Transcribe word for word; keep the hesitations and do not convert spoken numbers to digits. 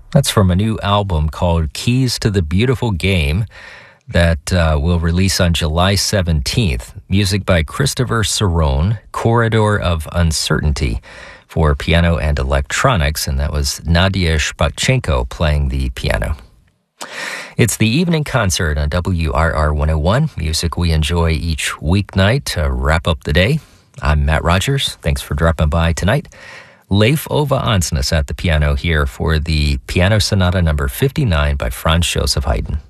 That's from a new album called Keys to the Beautiful Game that uh, will release on July seventeenth. Music by Christopher Cerrone, Corridor of Uncertainty for piano and electronics, and that was Nadia Shpakchenko playing the piano. It's the evening concert on W R R one oh one, music we enjoy each weeknight to wrap up the day. I'm Matt Rogers. Thanks for dropping by tonight. Leif Ove Ansnes at the piano here for the Piano Sonata number fifty-nine by Franz Joseph Haydn.